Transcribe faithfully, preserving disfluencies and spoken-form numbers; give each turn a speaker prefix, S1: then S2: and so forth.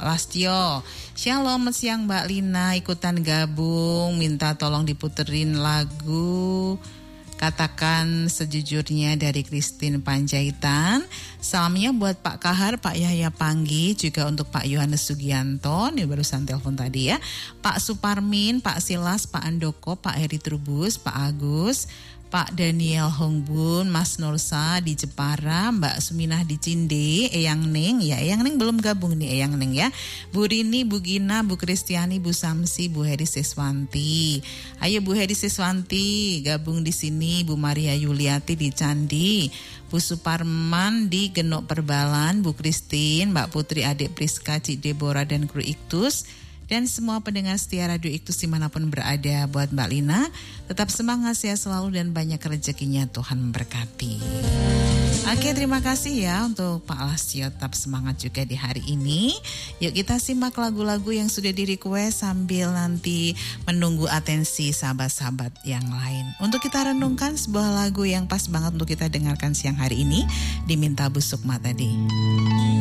S1: Pak Lastio. Shalom siang Mbak Lina, ikutan gabung, minta tolong diputerin lagu Katakan Sejujurnya dari Christine Panjaitan. Salamnya buat Pak Kahar, Pak Yahya Panggi, juga untuk Pak Yohanes Sugianto, ini barusan telepon tadi ya. Pak Suparmin, Pak Silas, Pak Andoko, Pak Heri Trubus, Pak Agus, Pak Daniel Hongbun, Mas Nursa di Jepara, Mbak Suminah di Cinde, Eyang Ning, ya Eyang Ning belum gabung nih Eyang Ning ya. Bu Rini, Bu Gina, Bu Kristiani, Bu Samsi, Bu Heri Siswanti. Ayo Bu Heri Siswanti gabung di sini, Bu Maria Yuliati di Candi, Bu Suparman di Genok Perbalan, Bu Kristin, Mbak Putri Adik Priska, Cik Deborah dan kru Iktus. Dan semua pendengar setia Radio Iktus dimanapun berada, buat Mbak Lina tetap semangat ya selalu dan banyak rezekinya, Tuhan memberkati. Oke, terima kasih ya untuk Pak Lastio, tetap semangat juga di hari ini. Yuk kita simak lagu-lagu yang sudah di request sambil nanti menunggu atensi sahabat-sahabat yang lain. Untuk kita renungkan sebuah lagu yang pas banget untuk kita dengarkan siang hari ini, diminta Bu Sukma tadi.